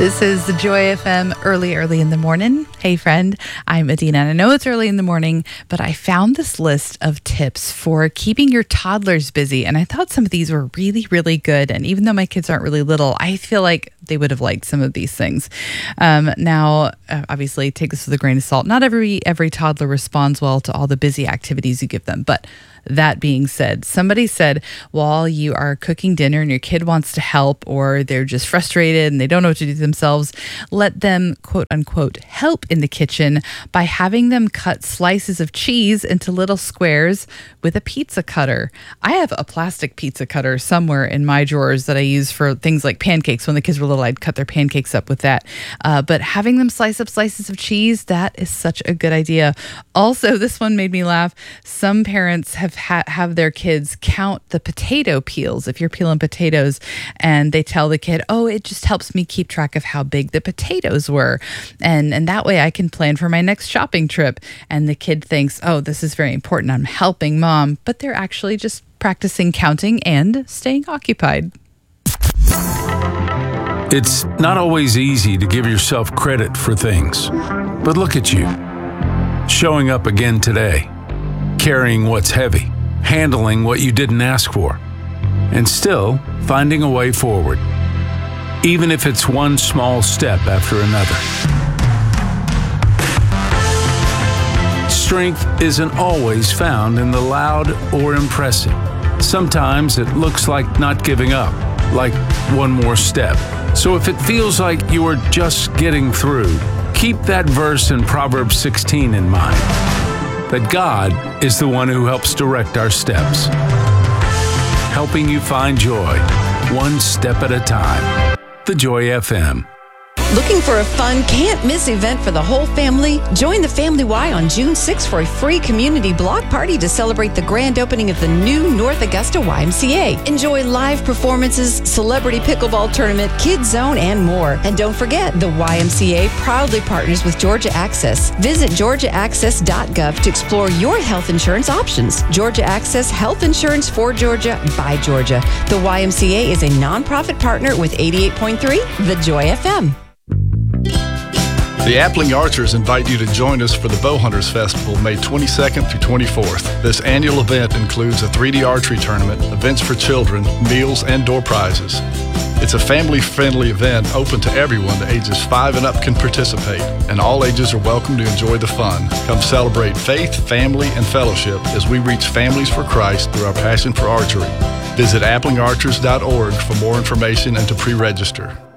This is the Joy FM early in the morning. Hey friend, I'm Adina, and I know it's early in the morning, but I found this list of tips for keeping your toddlers busy, and I thought some of these were really, really good. And even though my kids aren't really little, I feel like they would have liked some of these things. Now, obviously, take this with a grain of salt. Not every toddler responds well to all the busy activities you give them, but that being said, somebody said while you are cooking dinner and your kid wants to help, or they're just frustrated and they don't know what to do themselves, let them, quote unquote, help in the kitchen by having them cut slices of cheese into little squares with a pizza cutter. I have a plastic pizza cutter somewhere in my drawers that I use for things like pancakes. When the kids were little, I'd cut their pancakes up with that. But having them slice up slices of cheese, that is such a good idea. Also, this one made me laugh. Some parents have their kids count the potato peels if you're peeling potatoes, and they tell the kid, oh, it just helps me keep track of how big the potatoes were, and that way I can plan for my next shopping trip. And the kid thinks, oh, this is very important, I'm helping mom, but they're actually just practicing counting and staying occupied. It's not always easy to give yourself credit for things, but look at you, showing up again today, carrying what's heavy, handling what you didn't ask for, and still finding a way forward, even if it's one small step after another. Strength isn't always found in the loud or impressive. Sometimes it looks like not giving up, like one more step. So if it feels like you are just getting through, keep that verse in Proverbs 16 in mind, that God is the one who helps direct our steps, helping you find joy, one step at a time. The Joy FM. Looking for a fun, can't-miss event for the whole family? Join the Family Y on June 6th for a free community block party to celebrate the grand opening of the new North Augusta YMCA. Enjoy live performances, celebrity pickleball tournament, kids zone, and more. And don't forget, the YMCA proudly partners with Georgia Access. Visit georgiaaccess.gov to explore your health insurance options. Georgia Access, health insurance for Georgia, by Georgia. The YMCA is a nonprofit partner with 88.3 The Joy FM. The Appling Archers invite you to join us for the Bowhunters Festival, May 22nd through 24th. This annual event includes a 3D archery tournament, events for children, meals, and door prizes. It's a family-friendly event open to everyone. The ages 5 and up can participate, and all ages are welcome to enjoy the fun. Come celebrate faith, family, and fellowship as we reach families for Christ through our passion for archery. Visit applingarchers.org for more information and to pre-register.